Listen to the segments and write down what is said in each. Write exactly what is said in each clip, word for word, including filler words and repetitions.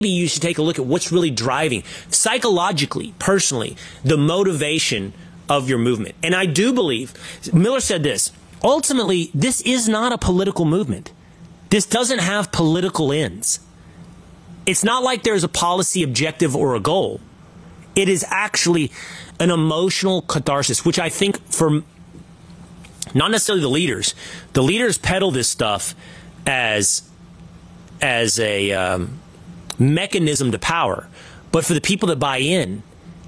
you should take a look at what's really driving, psychologically, personally, the motivation of your movement. And I do believe, Miller said this, ultimately, this is not a political movement. This doesn't have political ends. It's not like there's a policy objective or a goal. It is actually an emotional catharsis, which I think for not necessarily the leaders, the leaders peddle this stuff as, as a um, mechanism to power. But for the people that buy in,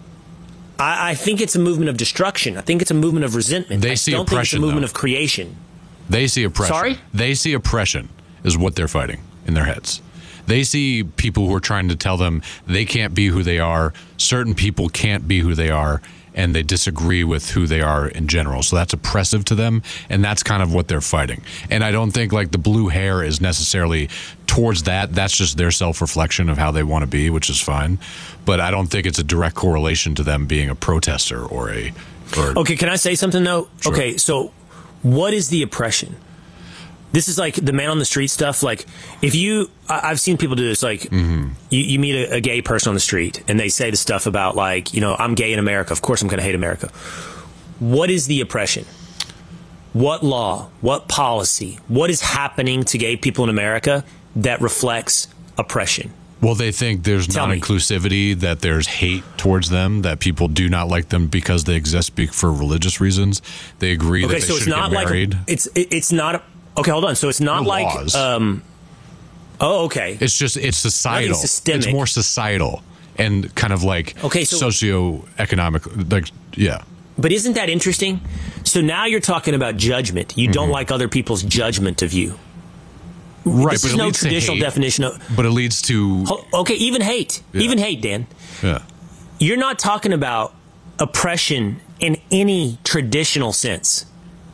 I, I think it's a movement of destruction. I think it's a movement of resentment. They I see don't oppression, think it's a movement though. of creation. They see oppression. Sorry? They see oppression is what they're fighting in their heads. They see people who are trying to tell them they can't be who they are. Certain people can't be who they are, and they disagree with who they are in general. So that's oppressive to them, and that's kind of what they're fighting. And I don't think like the blue hair is necessarily towards that. That's just their self-reflection of how they want to be, which is fine. But I don't think it's a direct correlation to them being a protester or a... Or, okay, can I say something, though? Sure. Okay, so what is the oppression? This is like the man on the street stuff. Like, if you, I- I've seen people do this. Like, mm-hmm. you, you meet a, a gay person on the street, and they say the stuff about, like, you know, I'm gay in America. Of course, I'm going to hate America. What is the oppression? What law? What policy? What is happening to gay people in America that reflects oppression? Well, they think there's Tell me. non-inclusivity, that there's hate towards them, that people do not like them because they exist be- for religious reasons. They agree Okay, that they so it's shouldn't not get like married. it's it, it's not. A, okay, hold on. So it's not No like. laws. Um, oh, okay. It's just it's societal. Nothing systemic. It's more societal and kind of like Okay, so- socioeconomic. Like, yeah. But isn't that interesting? So now you're talking about judgment. You don't like other people's judgment of you. Right, This but is it no leads to traditional hate. definition of. But it leads to Ho- Okay, even hate. Yeah. Even hate, Dan. yeah. You're not talking about oppression in any traditional sense.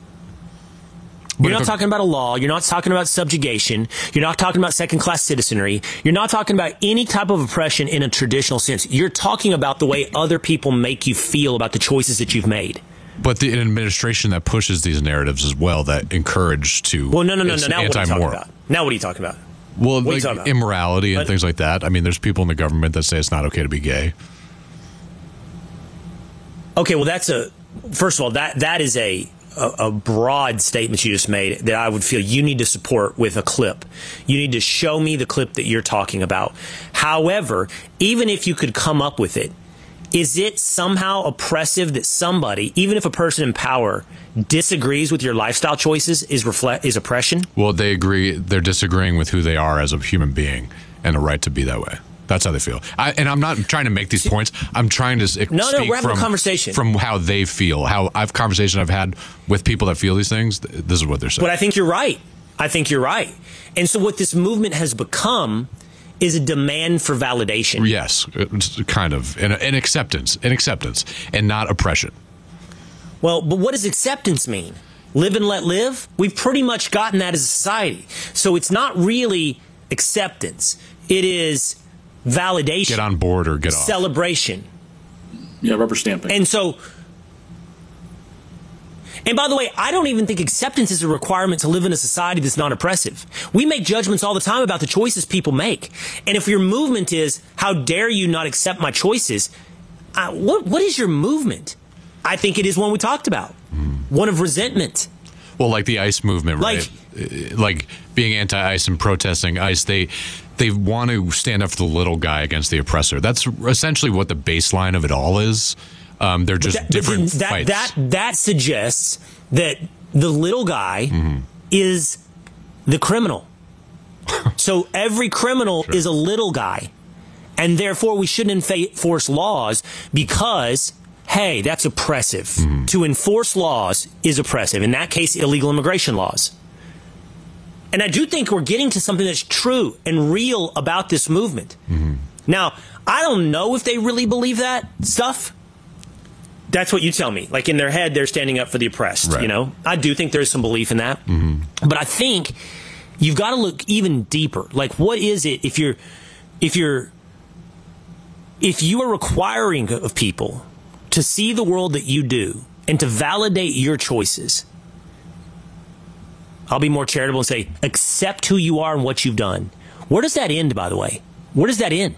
You're But not if a- talking about a law. You're not talking about subjugation. You're not talking about second-class citizenry. You're not talking about any type of oppression in a traditional sense. You're talking about the way other people make you feel about the choices that you've made. But the an administration that pushes these narratives as well, that encourage to Well, no, no, no, it's no. Now what are you talking anti-moral. about? Now what are you talking about? Well, What are you like talking about? immorality and But- things like that. I mean, there's people in the government that say it's not okay to be gay. Okay, well, that's a first of all that that is a, a a broad statement you just made that I would feel you need to support with a clip. You need to show me the clip that you're talking about. However, even if you could come up with it, is it somehow oppressive that somebody, even if a person in power disagrees with your lifestyle choices, is reflect is oppression? Well, they agree. They're disagreeing with who they are as a human being and a right to be that way. That's how they feel. I, and I'm not trying to make these points. I'm trying to speak No, no, we're having a from, conversation. from how they feel. How I've conversation I've had with people that feel these things. th- This is what they're saying. But I think you're right. I think you're right. And so what this movement has become is a demand for validation. Yes, it's kind of an, an acceptance, an acceptance, and not oppression. Well, but what does acceptance mean? Live and let live? We've pretty much gotten that as a society. So it's not really acceptance. It is validation. Get on board or get off. Celebration. Yeah, rubber stamping. And so, and by the way, I don't even think acceptance is a requirement to live in a society that's not oppressive. We make judgments all the time about the choices people make. And if your movement is, how dare you not accept my choices, uh, what what is your movement? I think it is one we talked about. Mm. One of resentment. Well, like the ICE movement, right? Like- Like, like being anti-ICE and protesting ICE, they they want to stand up for the little guy against the oppressor. That's essentially what the baseline of it all is. Um, they're just That- but different then that, fights. That, that suggests that the little guy Mm-hmm. is the criminal. So every criminal Sure. is a little guy. And therefore we shouldn't enforce laws because, hey, that's oppressive. Mm-hmm. To enforce laws is oppressive. In that case, illegal immigration laws. And I do think we're getting to something that's true and real about this movement. Mm-hmm. Now, I don't know if they really believe that stuff. That's what you tell me. Like in their head, they're standing up for the oppressed. Right. You know, I do think there's some belief in that. Mm-hmm. But I think you've got to look even deeper. Like, what is it if you're, if you're, if you are requiring of people to see the world that you do and to validate your choices? I'll be more charitable and say, accept who you are and what you've done. Where does that end, by the way? Where does that end?